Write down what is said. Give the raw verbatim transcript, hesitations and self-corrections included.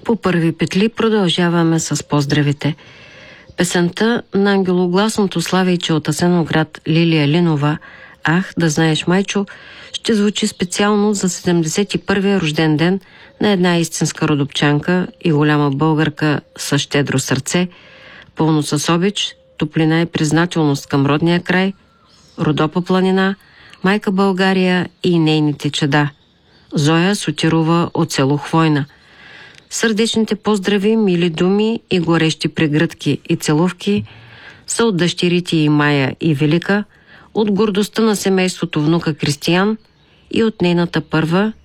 По първи петли продължаваме с поздравите. Песента на ангелогласното славейче от Асеновград Лилия Линова «Ах, да знаеш, майчо» ще звучи специално за седемдесет и първия рожден ден на една истинска родопчанка и голяма българка с щедро сърце, пълно с обич, топлина и признателност към родния край, Родопа планина, майка България и нейните чада. Зоя Сотирова от село Хвойна. Сърдечните поздрави, мили думи и горещи прегръдки и целувки са от дъщерите и Мая и Велика, от гордостта на семейството внука Кристиян и от нейната първа